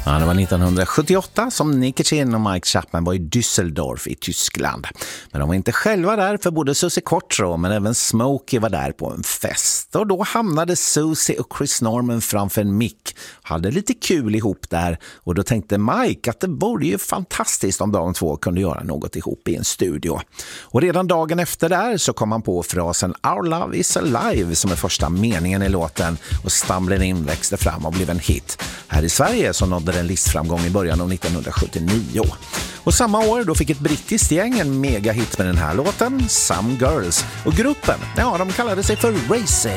Ja, det var 1978 som Nicky Chinn och Mike Chapman var i Düsseldorf i Tyskland. Men de var inte själva där, för både Susie Quattro men även Smokey var där på en fest. Och då hamnade Susie och Chris Norman framför en mick. Hade lite kul ihop där. Och då tänkte Mike att det vore ju fantastiskt om de två kunde göra något ihop i en studio. Och redan dagen efter där så kom han på frasen Our Love is Alive som är första meningen i låten. Och Stumbling In växte fram och blev en hit. Här i Sverige så nådde en listframgång i början av 1979. Och samma år då fick ett brittiskt gäng en megahit med den här låten, Some Girls. Och gruppen, ja, de kallade sig för Racing.